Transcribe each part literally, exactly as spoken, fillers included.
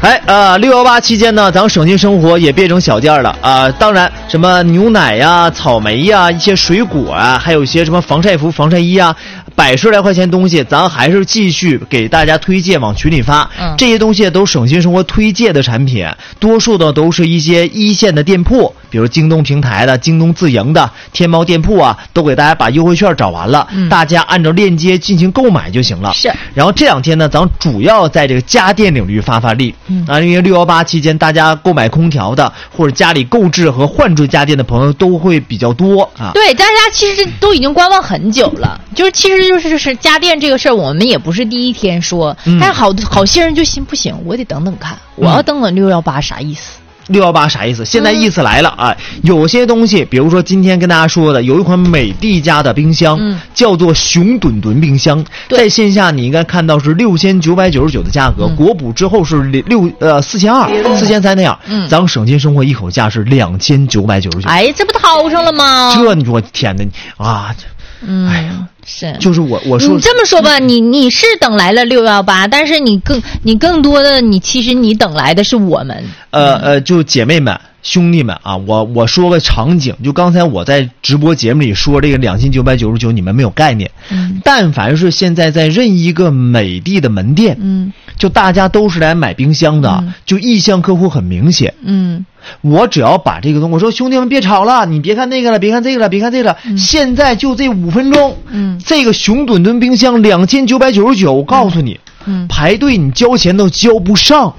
哎，呃，六幺八期间呢，咱们省心生活也变成小店了啊、呃。当然，什么牛奶呀、草莓呀、一些水果啊，还有一些什么防晒服、防晒衣啊，百十来块钱东西，咱还是继续给大家推荐，往群里发。嗯，这些东西都是省心生活推荐的产品，多数的都是一些一线的店铺，比如京东平台的、京东自营的、天猫店铺啊，都给大家把优惠券找完了，嗯、大家按照链接进行购买就行了。是。然后这两天呢，咱主要在这个家电领域发发力。嗯啊，因为六幺八期间，大家购买空调的或者家里购置和换置家电的朋友都会比较多啊。 对，大家其实都已经观望很久了，就是其实就是是家电这个事儿，我们也不是第一天说，嗯、但是好好些人就心不行，我得等等看，我要等等六幺八啥意思？ 六幺八啥意思？现在意思来了啊！有些东西，比如说今天跟大家说的，有一款美的家的冰箱，嗯、叫做熊墩墩冰箱，在线下你应该看到是六千九百九十九的价格，嗯、国补之后是六呃四千二、四千三那样。嗯，咱们省心生活一口价是两千九百九十九。 哎，这不掏上了吗？ 这你说天哪啊！ 嗯， 哎呀。 是， 就是我我说你这么说吧，你你是等来了六幺八，但是你更你更多的你其实你等来的是我们。 呃呃，就姐妹们兄弟们啊，我我说个场景，就刚才我在直播节目里说这个两千九百九十九，你们没有概念。嗯，但凡是现在在任一个美的的门店，嗯，就大家都是来买冰箱的，嗯、就意向客户很明显。嗯。我只要把这个东西，我说兄弟们别吵了，你别看那个了，别看这个了，别看这个了，嗯、现在就这五分钟，嗯，这个熊墩墩冰箱两千九百九十九，我告诉你，嗯，排队你交钱都交不上。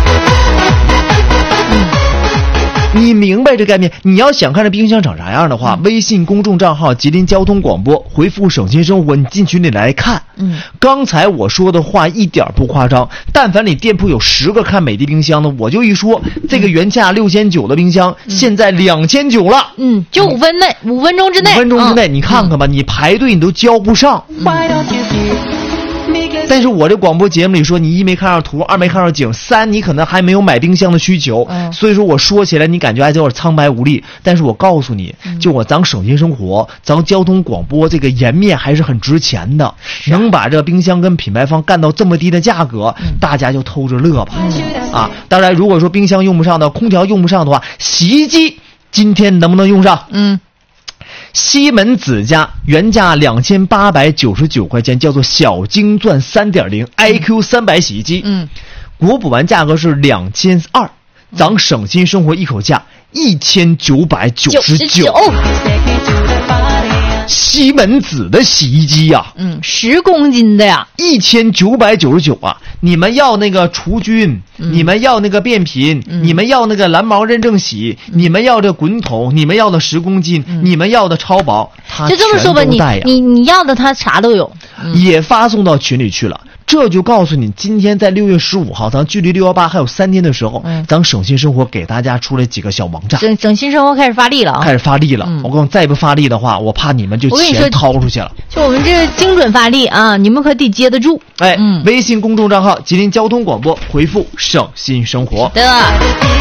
你明白这概念？你要想看这冰箱长啥样的话，嗯、微信公众账号吉林交通广播回复省心生活，你进群里来看。嗯，刚才我说的话一点不夸张，但凡你店铺有十个看美的冰箱的，我就一说这个原价六千九的冰箱，嗯、现在两千九了。 嗯，就五分内，五分钟之内， 五分钟之内，嗯、你看看吧，你排队你都交不上。嗯但是我这广播节目里说，你一没看上图，二没看上景，三你可能还没有买冰箱的需求，嗯、所以说我说起来你感觉还有点苍白无力。但是我告诉你，嗯、就我咱省心生活，咱交通广播这个颜面还是很值钱的，能把这冰箱跟品牌方干到这么低的价格，嗯、大家就偷着乐吧。嗯、啊，当然如果说冰箱用不上的，空调用不上的话，洗衣机今天能不能用上？嗯。西门子家原价两千八百九十九块钱，叫做小金钻 三点零 I Q 三百洗衣机，嗯，国补完价格是两千二，咱省心生活一口价一千九百九十九。西门子的洗衣机呀、啊， 嗯，十公斤的呀， 一千九百九十九啊！你们要那个除菌，嗯、你们要那个变频，嗯、你们要那个蓝毛认证洗，嗯、你们要这滚筒，你们要的十公斤，嗯、你们要的超薄，它就这么说吧，你你你要的它啥都有， 嗯、也发送到群里去了。这就告诉你，今天在六月十五号，咱距离六幺八还有三天的时候，嗯、咱省心生活给大家出了几个小网站。 省省心生活开始发力了啊！ 开始发力了。嗯、我跟你再不发力的话，我怕你们就钱掏出去了。 就我们这精准发力啊，你们可得接得住。 哎，嗯、微信公众账号吉林交通广播回复省心生活。 对了。